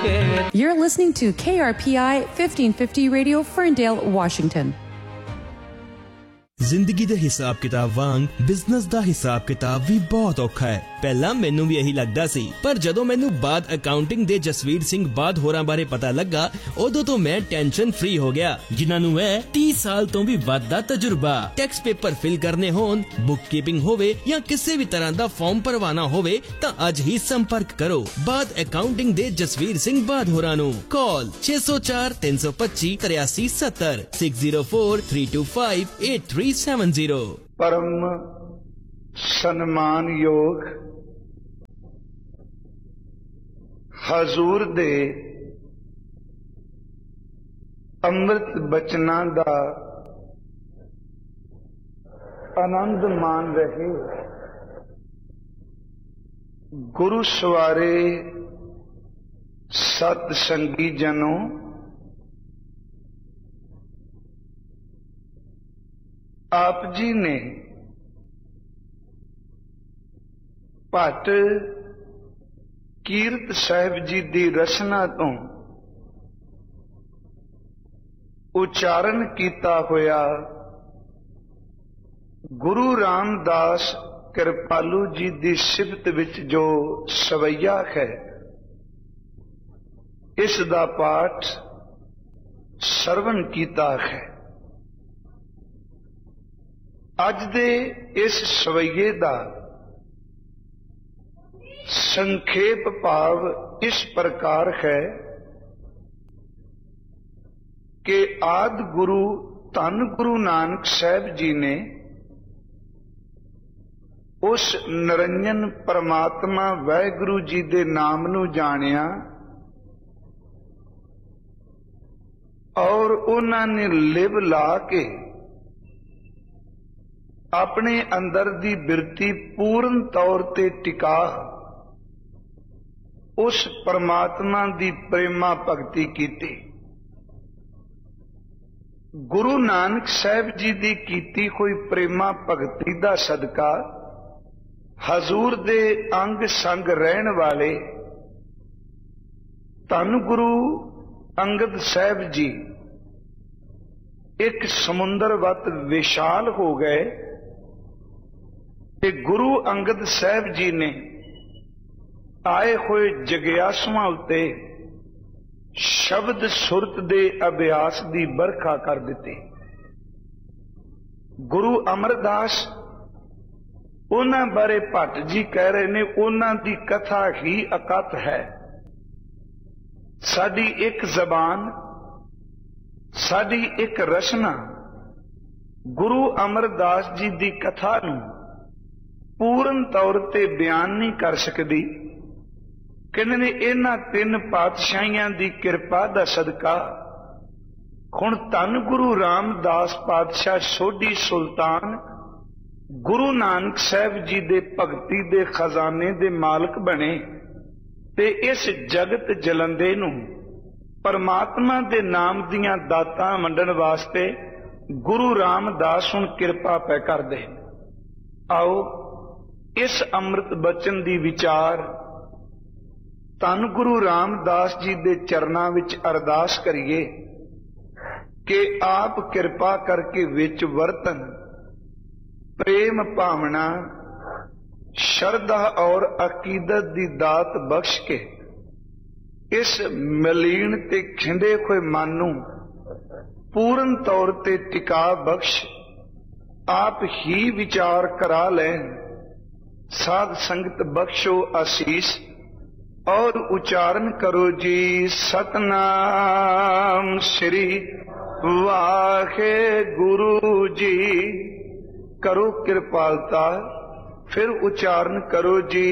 You're listening to KRPI 1550 Radio, Ferndale, Washington. ਜ਼ਿੰਦਗੀ ਦੇ ਹਿਸਾਬ ਕਿਤਾਬ ਵਾਂਗ ਬਿਜ਼ਨਸ ਦਾ ਹਿਸਾਬ ਕਿਤਾਬ ਵੀ ਬਹੁਤ ਔਖਾ ਹੈ। ਪਹਿਲਾਂ ਮੈਨੂੰ ਵੀ ਇਹੀ ਲੱਗਦਾ ਸੀ, ਪਰ ਜਦੋਂ ਮੈਨੂੰ ਬਾਦ ਅਕਾਊਂਟਿੰਗ ਦੇ ਜਸਵੀਰ ਸਿੰਘ ਬਾਦ ਹੋਰਾਂ ਬਾਰੇ ਪਤਾ ਲੱਗਾ, ਉਦੋਂ ਤੋਂ ਮੈਂ ਟੈਨਸ਼ਨ ਫ੍ਰੀ ਹੋ ਗਿਆ, ਜਿਨ੍ਹਾਂ ਨੂੰ ਹੈ 30 ਸਾਲ ਤੋਂ ਵੀ ਵੱਧ ਦਾ ਤਜਰਬਾ। ਟੈਕਸ ਪੇਪਰ ਫਿਲ ਕਰਨੇ ਹੋਣ, ਬੁੱਕ ਕੀਪਿੰਗ ਹੋਵੇ ਜਾਂ ਕਿਸੇ ਵੀ ਤਰ੍ਹਾਂ ਦਾ ਫਾਰਮ ਭਰਵਾਨਾ ਹੋਵੇ ਤਾਂ ਅੱਜ ਹੀ ਸੰਪਰਕ ਕਰੋ ਬਾਦ ਅਕਾਊਂਟਿੰਗ ਦੇ ਜਸਵੀਰ ਸਿੰਘ ਬਾਦ ਹੋਰਾਂ ਨੂੰ। ਕਾਲ 604 325 8370 604 325 8370। परम सन्मान योग हजूर दे अमृत बचना दा आनंद मान रहे गुरु सवारे सत संगी जनों, आप जी ने भट्ट कीरत साहिब जी दी रचना तो उच्चारण किया होया गुरु रामदास कृपालू जी दी सिफत विच जो सवैया है, इस दा पाठ सरवण किया है। अज दे इस सवैये दा संखेप भाव इस प्रकार है कि आदि गुरु धन गुरु नानक साहब जी ने उस निरंजन परमात्मा वाहिगुरु जी दे नाम नू जानिया और उन्होंने लिव ला के अपने अंदर दी बिरती पूर्ण तौर ते टिका उस परमात्मा दी प्रेमा भगती कीती। गुरु नानक साहब जी दी कीती कोई प्रेमा भगती दा सदका हजूर दे अंग संग रहन वाले धन गुरु अंगद साहब जी एक समुंदर वत विशाल हो गए ते गुरु अंगद साहब जी ने आए हुए जगियासुआं उत्ते शब्द सुरत दे अभ्यास दी बरखा कर दिती। गुरु अमरदास उन्हां बारे भट्ट जी कह रहे ने उन्हां दी कथा ही अकत है। साडी एक जबान, साडी एक रचना गुरु अमरदास जी दी कथा नूं पूर्ण तौर ते बयान नहीं कर सकती। कहने ने इन्हां तीन पातशाहियां दी किरपा दा सदका हुण धन गुरु रामदास पातशाह सोढी सुल्तान गुरु नानक साहब जी दे भगती दे खजाने दे मालक बने ते इस जगत जलंदे नूं परमात्मा दे नाम दियां दातां वंडण वास्ते गुरु रामदास हुण किरपा पै करदे। आओ इस अमृत बचन दी विचार धन गुरु रामदास जी दे चरनां विच अरदास करिए कि आप किरपा करके विच वरतन, प्रेम भावना शरधा और अकीदत दी दात बख्श के इस मलीन ते खिंडे हुए मन नूं पूर्ण तौर ते टिका बख्श आप ही विचार करा लें। साध संगत बख्शो आशीष और उच्चारण करो जी सतनाम श्री वाहे गुरु जी। करो कृपालता, फिर उच्चारण करो जी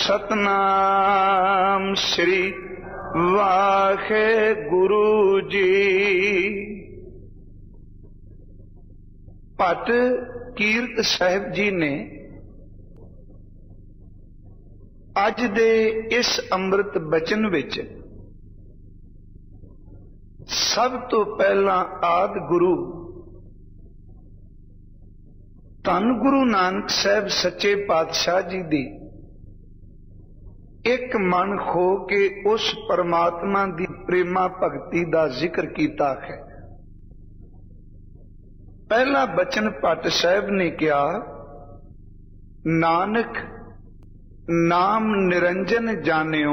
सतनाम श्री वाहे गुरु जी। भट्ट कीरत साहिब जी ने अज दे इस अमृत बचन विच सब तो पहला आदि गुरु धन गुरु नानक साहब सच्चे पातशाह जी दी एक मन खो के उस परमात्मा दी प्रेमा भगती दा जिक्र कीता है। पहला बचन भट्ट साहब ने कहा, नानक नाम निरंजन जानियो।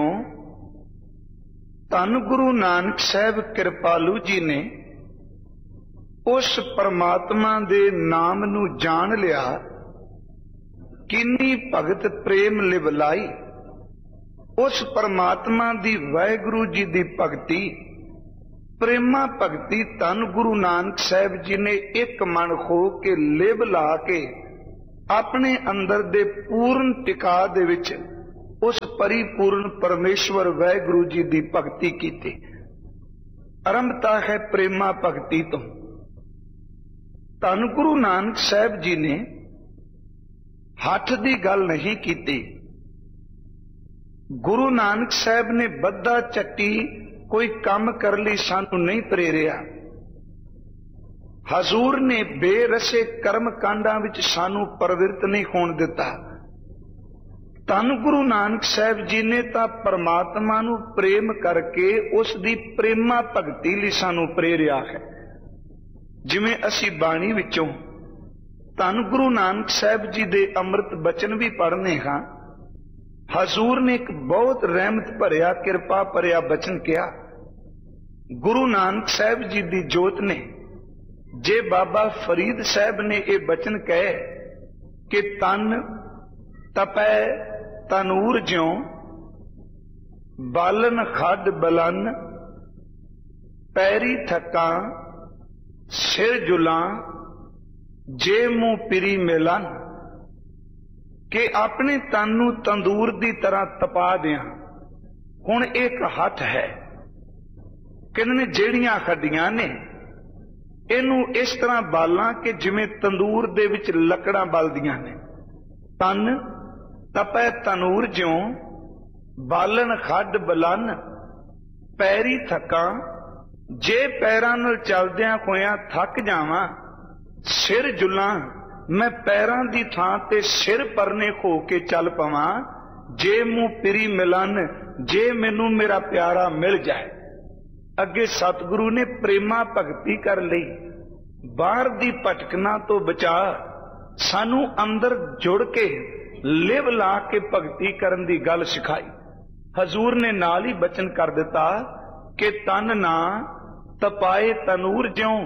धन गुरु नानक साहब कृपालू जी ने उस परमात्मा दे नाम नू जान लिया। किन्नी भगत प्रेम लिवलाई। उस परमात्मा दी वाहिगुरु जी दी भगती प्रेमा भगती धन गुरु नानक साहब जी ने एक मन खो के लिव ला के अपने अंदर दे पूर्ण टिका दे विच उस परिपूर्ण परमेश्वर वाहिगुरु जी दी भगती कीती। आरंभता है प्रेमा भगती तो। धन गुरु नानक साहब जी ने हठ दी गल नहीं कीती। गुरु नानक साहब ने बद्दा चट्टी कोई काम कर ली सानू नहीं प्रेरिया। हजूर ने बेरसे कर्म कांडा विच सानू प्रवृत्त नहीं होण दिता। धन गुरु नानक साहब जी ने तां परमात्मा नू प्रेम करके उस दी प्रेमा भगती लई सानू प्रेरिया है। जिवें असी बाणी विचों धन गुरु नानक साहब जी दे अमृत बचन भी पढ़ने हां। हजूर ने एक बहुत रहमत भरिया किरपा भरिया बचन किया। गुरु नानक साहब जी दी जोत ने जे बाबा फरीद साहब ने यह बचन कहे कि तन तपै तनूर ज्यों बालन खड बलन पैरी थका सिर जुला जे मुंह पिरी मिलन, कि अपने तन नू तंदूर दी तरह तपा दिया। हुण एक हठ है किन्ने जेड़ियां खड्डियां ने इनू इस तरह बालां कि जिवें तंदूर दे विच लकड़ां बलदियां ने। तन तपै तनूर ज्यों बालन खड बलन पैरी थका। जे पैरां नाल चलदियां होइयां थक जावां सिर जुलां, मैं पैरां दी थां ते सिर परने हो के चल पवां। जे मुंह पिरी मिलन, जे मैनू मेरा प्यारा मिल जाए। अगे सतगुरु ने प्रेमा भगती कर लई। बाहर दी भटकना तो बचा सानू अंदर जुड़ के लिव ला के भगती करन दी गल सिखाई। हजूर ने नाल ही बचन कर दिता कि तन ना तपाए तनूर ज्यों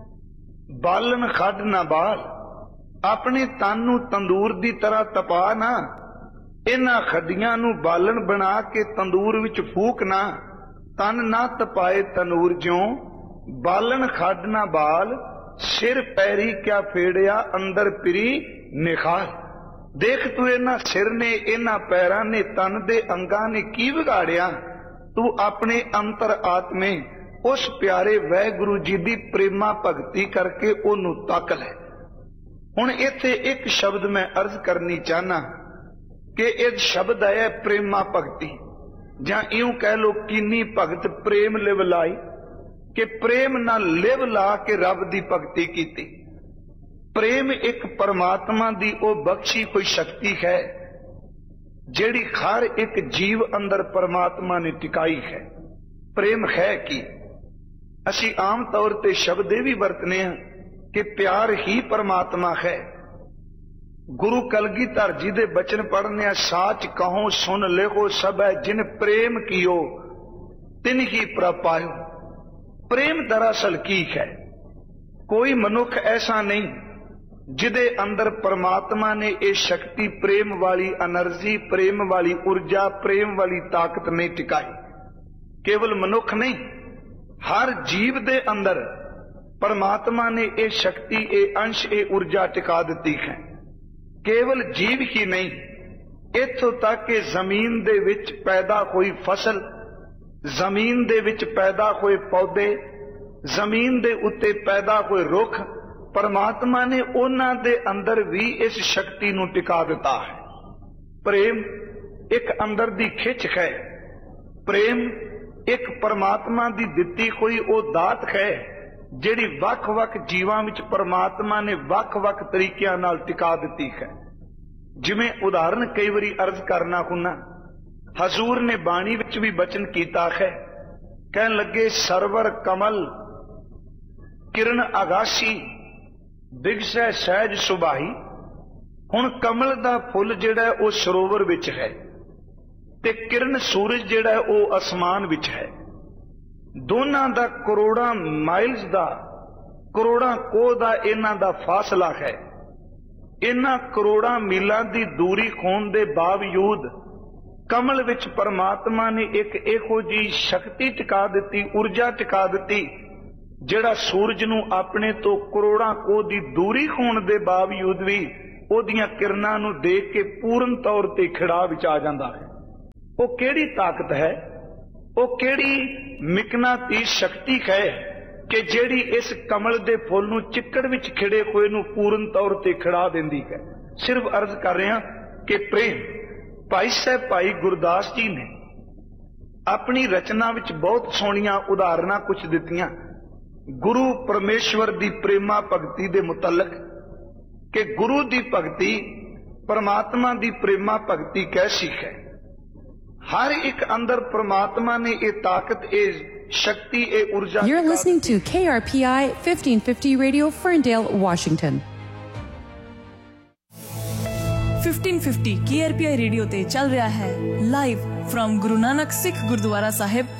बालन खड ना बाल। अपने तन नू तंदूर दी तरह तपा ना, इन्हां खड्डियां नू बालन बना के तंदूर विच फूक ना। तन ना तपाए तनूर ज्यों बालन खड ना बाल। सिर पैरी क्या फेड़िया अंदर पिरी निखाल। देख तू इन्हां सिर ने इन्हां पैरां ने तन दे अंगां ने की बिगाड़िया। तू अपने अंतर आत्मे उस प्यारे वाहिगुरु जी दी प्रेमा भगती करके ओनू तक लै। हुण इत्थे एक शब्द मैं अर्ज करनी चाहना कि एक शब्द है प्रेमा भगती, जां इउं कह लो कीनी भगत प्रेम लिव लाई, कि प्रेम ना लिव ला के रब दी भगती कीती। प्रेम एक परमात्मा दी ओ बख्शी कोई शक्ति है जेड़ी हर एक जीव अंदर परमात्मा ने टिकाई है। प्रेम है कि असी आम तौर ते शब्द भी वरतने हैं कि प्यार ही परमात्मा है। गुरु कलगीधर जी दे बचन पढ़ने, साच कहो सुन लेहो सब है जिन प्रेम कियो तिन ही प्रभ पायो। प्रेम दरअसल की है? कोई मनुख ऐसा नहीं जिदे अंदर परमात्मा ने ये शक्ति प्रेम वाली एनर्जी, प्रेम वाली ऊर्जा, प्रेम वाली ताकत नहीं टिकाई। केवल मनुख नहीं, हर जीव दे अंदर परमात्मा ने ये शक्ति, ये अंश, ये ऊर्जा टिका दी है। केवल जीव ही नहीं, इत्थों तक कि जमीन दे विच पैदा हुई फसल, जमीन दे विच पैदा हुए पौधे, जमीन दे उत्ते पैदा हुए रुख, परमात्मा ने उन्हां दे अंदर भी इस शक्ति नूं टिका दिता है। प्रेम एक अंदर दी खिच है। प्रेम एक परमात्मा दी दित्ती हुई ओ दात है जिहड़ी वख-वख जीवां विच परमात्मा ने वख-वख तरीकिਆਂ नाल टिका दित्ती है। जिवें उदाहरण कई बारी अर्ज करना हुन्ना हजूर ने बाणी विच भी बचन कीता है, कहन लगे सरवर कमल किरण आगासी बिगसै सहज सुभाई। हुण कमल दा फुल जिहड़ा वो सरोवर विच है ते किरण सूरज जिहड़ा वो आसमान विच है। दोनां दा करोड़ां माइल्स दा करोड़ां कोह दा इन्हां दा फासला है। इन्हां करोड़ां मीलां दी दूरी होण दे बावजूद कमल विच परमात्मा ने एक इहो जी शक्ति टिका दिती, ऊर्जा टिका दिती, जिहड़ा सूरज नूं अपने तो करोड़ां कोह दी दूरी होण दे बावजूद भी ओदियां किरणां नूं देख के पूर्ण तौर ते खिड़ा विच आ जांदा है। वो केड़ी ताकत है, वो केड़ी मिकनातीस शक्ति है कि जिहड़ी इस कमल दे फुल नूं चिक्कड़ विच खिड़े होए नूं पूर्ण तौर ते खिड़ा दिंदी है। सिर्फ अर्ज कर रहे हैं कि प्रेम भाई साहब भाई गुरदास जी ने अपनी रचना विच बहुत सोहणियां उदाहरणां कुछ दित्तियां गुरु परमेश्वर दी प्रेमा भगती दे मुतलक कि गुरु दी भगती परमात्मा दी प्रेमा भगती कैसी है। हर एक अंदर परमात्मा ने ये ताकत, ये शक्ति, ये ऊर्जा। You're listening to KRPI 1550 Radio, Ferndale, Washington. 1550 KRPI radio ते चल रहा है लाइव फ्रॉम गुरु नानक सिख गुरुद्वारा साहिब